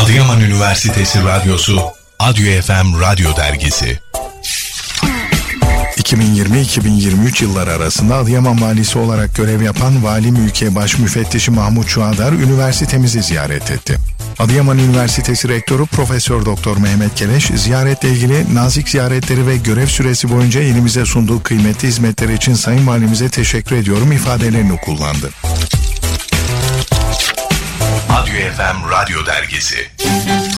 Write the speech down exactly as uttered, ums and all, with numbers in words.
Adıyaman Üniversitesi Radyosu, Adyo F M Radyo Dergisi. iki bin yirmi iki bin yirmi üç yılları arasında Adıyaman Valisi olarak görev yapan Vali Mülkiye Baş Müfettişi Mahmut Çuadar üniversitemizi ziyaret etti. Adıyaman Üniversitesi Rektörü Profesör Doktor Mehmet Keleş, ziyaretle ilgili nazik ziyaretleri ve görev süresi boyunca elimize sunduğu kıymetli hizmetler için Sayın Valimize teşekkür ediyorum ifadelerini kullandı. Adyo F M Radyo Dergisi.